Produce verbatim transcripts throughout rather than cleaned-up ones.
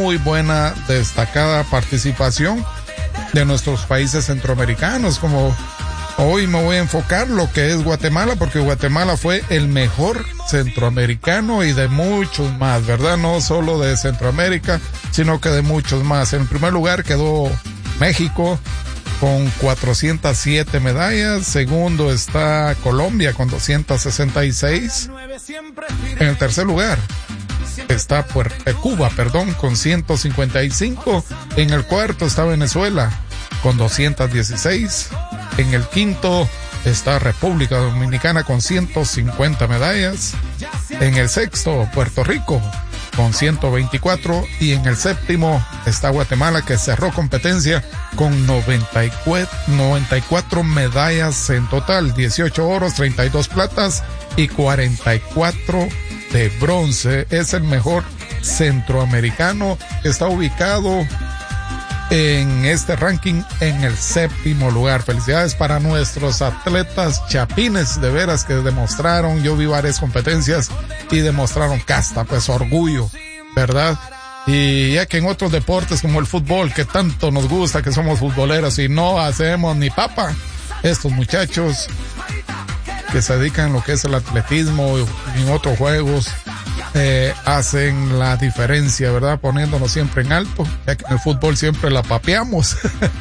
muy buena, destacada participación de nuestros países centroamericanos, como hoy me voy a enfocar lo que es Guatemala, porque Guatemala fue el mejor centroamericano y de muchos más, ¿verdad? No solo de Centroamérica, sino que de muchos más. En primer lugar quedó México con cuatrocientas siete medallas. Segundo está Colombia con doscientas sesenta y seis. En el tercer lugar está Puerto, eh, Cuba, perdón, con ciento cincuenta y cinco. En el cuarto está Venezuela con doscientas dieciséis. En el quinto está República Dominicana con ciento cincuenta medallas. En el sexto, Puerto Rico con ciento veinticuatro. Y en el séptimo está Guatemala, que cerró competencia con noventa y cuatro medallas en total, dieciocho oros, treinta y dos platas y cuarenta y cuatro de bronce. Es el mejor centroamericano, está ubicado en este ranking en el séptimo lugar. Felicidades para nuestros atletas chapines, de veras que demostraron, yo vi varias competencias y demostraron casta, pues orgullo, ¿verdad? Y ya que en otros deportes como el fútbol, que tanto nos gusta, que somos futboleros y no hacemos ni papa, estos muchachos que se dedican a lo que es el atletismo y en otros juegos, eh, hacen la diferencia, ¿verdad? Poniéndonos siempre en alto, ya que en el fútbol siempre la papeamos.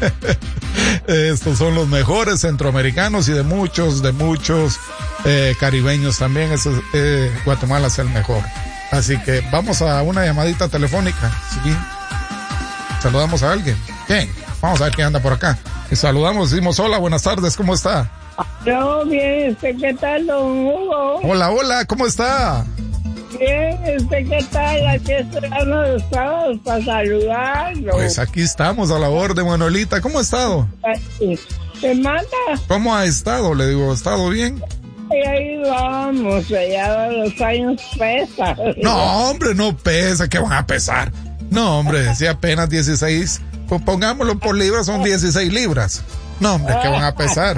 Estos son los mejores centroamericanos y de muchos, de muchos eh, caribeños también. Ese, eh, Guatemala es el mejor. Así que vamos a una llamadita telefónica. Sí. Saludamos a alguien. Bien, vamos a ver quién anda por acá. Y saludamos, decimos hola, buenas tardes, ¿cómo está? No, bien, ¿usted qué tal, don Hugo? Hola, hola, ¿cómo está? Bien, ¿usted qué tal? Aquí esperando los sábados para saludarlo. Pues aquí estamos a la orden, Manuelita. ¿Cómo ha estado? ¿Se manda? ¿Cómo ha estado? Le digo, ¿ha estado bien? Y ahí vamos, ya los años pesan. No, hombre, no pesa, ¿qué van a pesar? No, hombre, si apenas dieciséis, pues pongámoslo por libras, son dieciséis libras. No, hombre, ¿qué van a pesar?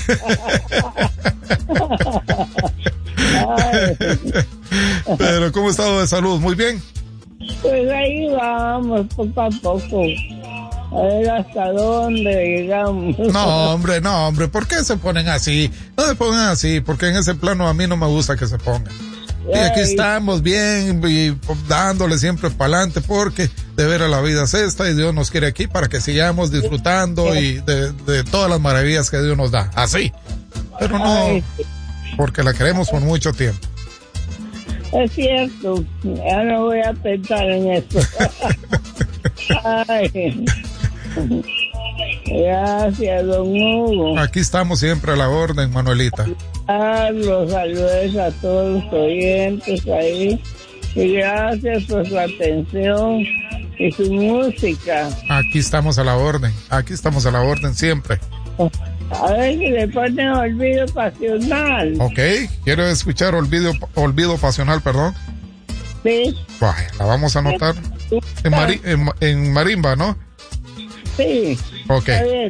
Pero, ¿cómo ha estado de salud? ¿Muy bien? Pues ahí vamos, poco a poco. A ver hasta dónde llegamos. No, hombre, no, hombre, ¿por qué se ponen así? No se pongan así, porque en ese plano a mí no me gusta que se pongan. Y aquí estamos bien y dándole siempre para adelante, porque de veras la vida es esta y Dios nos quiere aquí para que sigamos disfrutando y de, de todas las maravillas que Dios nos da. Así. Pero no porque la queremos por mucho tiempo. Es cierto, ya no voy a pensar en eso. Ay. Gracias, don Hugo. Aquí estamos siempre a la orden, Manuelita. Los saludos a todos los oyentes ahí. Y gracias por su atención y su música. Aquí estamos a la orden. Aquí estamos a la orden siempre. A ver si le ponen Olvido Pasional. Ok, ¿quiere escuchar Olvido, Olvido Pasional, perdón? Sí. Vaya, la vamos a anotar en, mari, en, en marimba, ¿no? Sí. Ok.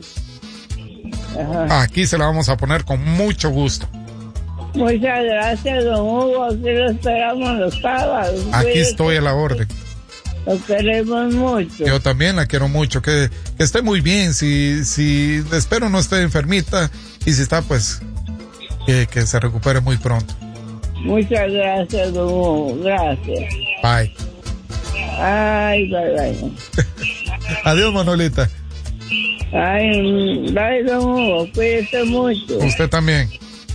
Aquí se la vamos a poner con mucho gusto. Muchas gracias, don Hugo. Aquí lo esperamos los sábados. Aquí Cuídate. Estoy a la orden. Lo queremos mucho. Yo también la quiero mucho. Que, que esté muy bien. Si, si espero no esté enfermita. Y si está, pues, que, que se recupere muy pronto. Muchas gracias, don Hugo. Gracias. Bye. Ay, bye, bye. Adiós, Manuelita. Ay, bye, don Hugo. Cuídese mucho. Usted también.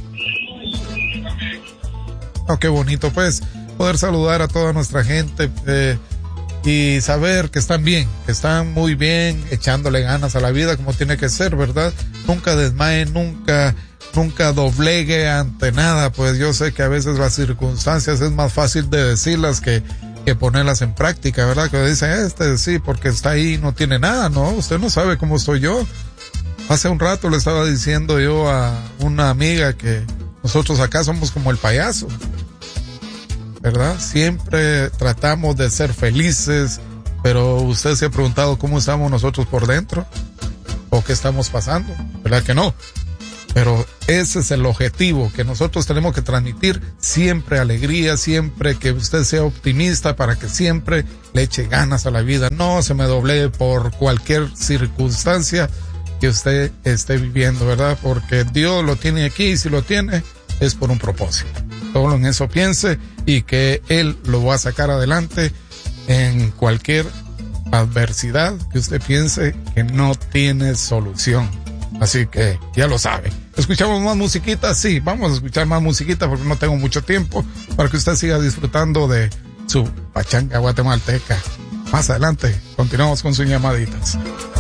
Oh, qué bonito, pues, poder saludar a toda nuestra gente eh, y saber que están bien, que están muy bien, echándole ganas a la vida como tiene que ser, ¿verdad? Nunca desmayen, nunca, nunca doblegue ante nada, pues yo sé que a veces las circunstancias es más fácil de decirlas que, que ponerlas en práctica, ¿verdad? Que dicen, este sí, porque está ahí, no tiene nada, ¿no? Usted no sabe cómo estoy yo. Hace un rato le estaba diciendo yo a una amiga que nosotros acá somos como el payaso, ¿verdad? Siempre tratamos de ser felices, pero usted se ha preguntado cómo estamos nosotros por dentro o qué estamos pasando, ¿verdad que no? Pero ese es el objetivo, que nosotros tenemos que transmitir siempre alegría, siempre que usted sea optimista para que siempre le eche ganas a la vida. No se me doblee por cualquier circunstancia que usted esté viviendo, ¿verdad? Porque Dios lo tiene aquí y si lo tiene es por un propósito. Solo en eso piense y que Él lo va a sacar adelante en cualquier adversidad que usted piense que no tiene solución. Así que ya lo sabe. ¿Escuchamos más musiquita? Sí, vamos a escuchar más musiquita porque no tengo mucho tiempo para que usted siga disfrutando de su pachanga guatemalteca. Más adelante continuamos con sus llamaditas.